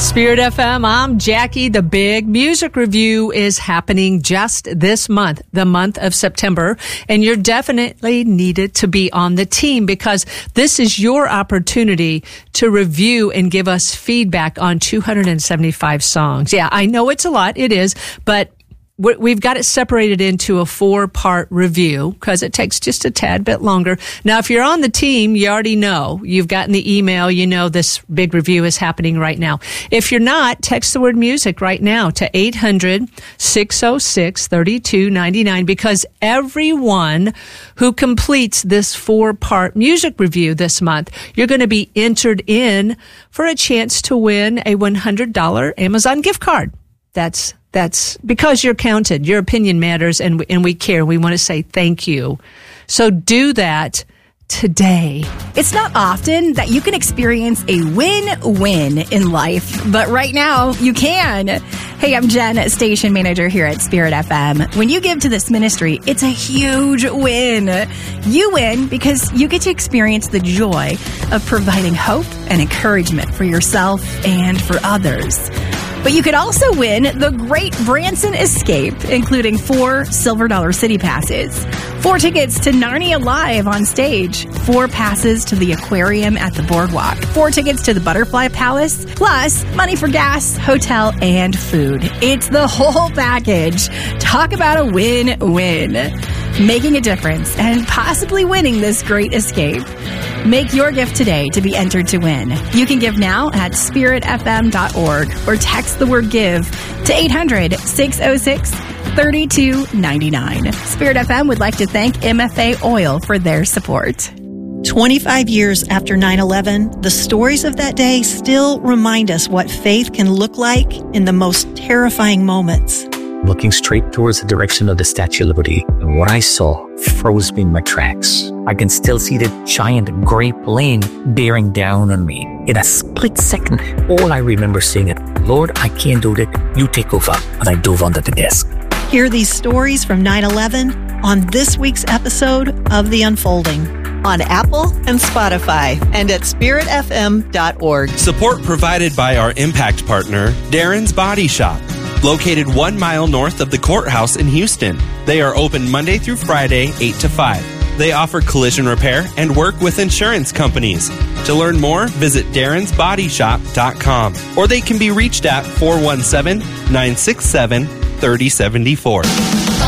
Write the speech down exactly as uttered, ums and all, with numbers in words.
Spirit F M, I'm Jackie. The big music review is happening just this month, the month of September, and you're definitely needed to be on the team because this is your opportunity to review and give us feedback on two hundred seventy-five songs. Yeah, I know it's a lot, it is, but we've got it separated into a four-part review because it takes just a tad bit longer. Now, if you're on the team, you already know. You've gotten the email. You know this big review is happening right now. If you're not, text the word music right now to eight hundred, six oh six, three two nine nine because everyone who completes this four-part music review this month, you're going to be entered in for a chance to win a one hundred dollars Amazon gift card. That's That's because you're counted. Your opinion matters, and we, and we care. We want to say thank you. So do that today. It's not often that you can experience a win-win in life, but right now you can. Hey, I'm Jen, station manager here at Spirit F M. When you give to this ministry, it's a huge win. You win because you get to experience the joy of providing hope and encouragement for yourself and for others. But you could also win the Great Branson Escape, including four Silver Dollar City passes, four tickets to Narnia Live on stage, four passes to the aquarium at the boardwalk, four tickets to the Butterfly Palace, plus money for gas, hotel, and food. It's the whole package. Talk about a win-win. Making a difference and possibly winning this great escape. Make your gift today to be entered to win. You can give now at spirit f m dot org or text the word give to eight hundred, six oh six, three two nine nine. Spirit F M would like to thank M F A Oil for their support. twenty-five years after nine eleven, the stories of that day still remind us what faith can look like in the most terrifying moments. Looking straight towards the direction of the Statue of Liberty, and what I saw froze me in my tracks. I can still see the giant gray plane bearing down on me. In a split second, all I remember saying is, Lord, I can't do that. You take over. And I dove onto the desk. Hear these stories from nine eleven on this week's episode of The Unfolding. On Apple and Spotify and at spirit f m dot org. Support provided by our impact partner, Darren's Body Shop. Located one mile north of the courthouse in Houston. They are open Monday through Friday, eight to five. They offer collision repair and work with insurance companies. To learn more, visit darrens body shop dot com or they can be reached at four one seven, nine six seven, three oh seven four.